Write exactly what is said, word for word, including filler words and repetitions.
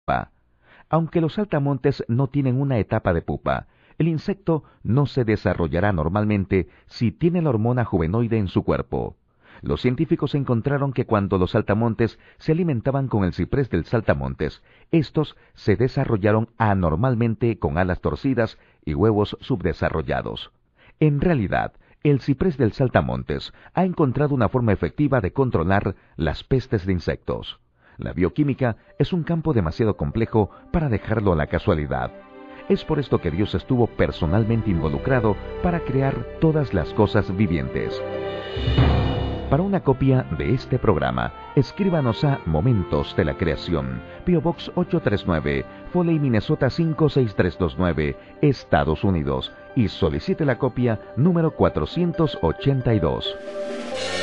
pupa. Aunque los saltamontes no tienen una etapa de pupa, el insecto no se desarrollará normalmente si tiene la hormona juvenoide en su cuerpo. Los científicos encontraron que cuando los saltamontes se alimentaban con el ciprés del saltamontes, estos se desarrollaron anormalmente con alas torcidas y huevos subdesarrollados. En realidad, el ciprés del saltamontes ha encontrado una forma efectiva de controlar las pestes de insectos. La bioquímica es un campo demasiado complejo para dejarlo a la casualidad. Es por esto que Dios estuvo personalmente involucrado para crear todas las cosas vivientes. Para una copia de este programa, escríbanos a Momentos de la Creación, P O Box ocho tres nueve, Foley, Minnesota cinco seis tres dos nueve, Estados Unidos, y solicite la copia número cuatrocientos ochenta y dos.